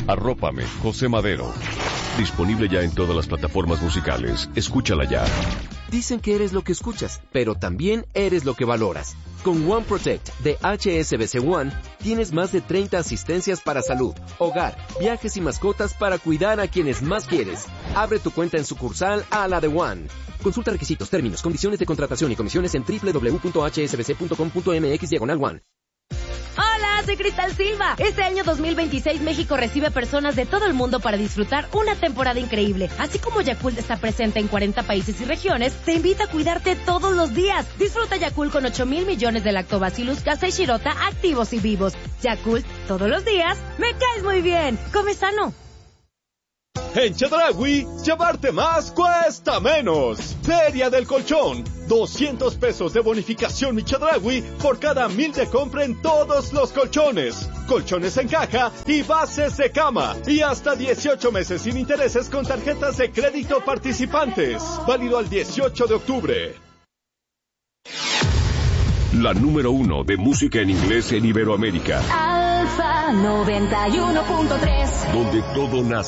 Arrópame, José Madero. Disponible ya en todas las plataformas musicales. Escúchala ya. Dicen que eres lo que escuchas, pero también eres lo que valoras. Con One Protect de HSBC One, tienes más de 30 asistencias para salud, hogar, viajes y mascotas para cuidar a quienes más quieres. Abre tu cuenta en sucursal a la de One. Consulta requisitos, términos, condiciones de contratación y comisiones en www.hsbc.com.mx/one. Hola, soy Cristal Silva. Este año 2026 México recibe personas de todo el mundo para disfrutar una temporada increíble. Así como Yakult está presente en 40 países y regiones, te invita a cuidarte todos los días. Disfruta Yakult con 8,000 millones de Lactobacillus casei shirota activos y vivos. Yakult, todos los días, me caes muy bien. Come sano. En Chedraui, llevarte más cuesta menos. Feria del Colchón. 200 pesos de bonificación mi Chedraui por cada 1,000 de compra en todos los colchones. Colchones en caja y bases de cama. Y hasta 18 meses sin intereses con tarjetas de crédito participantes. Válido al 18 de octubre. La número 1 de música en inglés en Iberoamérica. Alfa 91.3. Donde todo nace.